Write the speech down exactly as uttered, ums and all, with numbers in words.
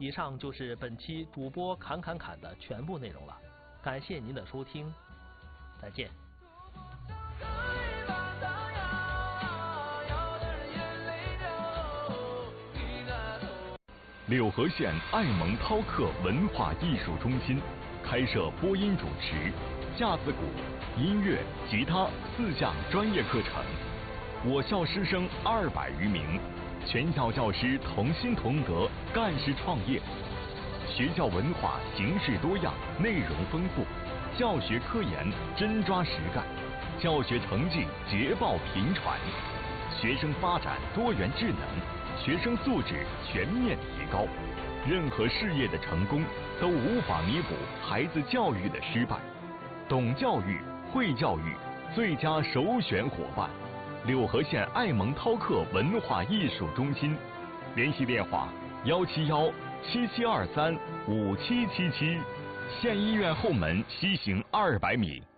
以上就是本期主播侃侃侃的全部内容了，感谢您的收听，再见。 柳河县爱蒙饕客文化艺术中心开设播音主持、架子鼓、音乐、吉他四项专业课程，我校师生二百余名，全校教师同心同德，干事创业。学校文化形式多样，内容丰富，教学科研真抓实干，教学成绩捷报频传，学生发展多元智能。学生素质全面提高，任何事业的成功都无法弥补孩子教育的失败。懂教育、会教育，最佳首选伙伴——柳河县爱蒙饕客文化艺术中心，联系电话：幺七幺七七二三五七七七，县医院后门西行二百米。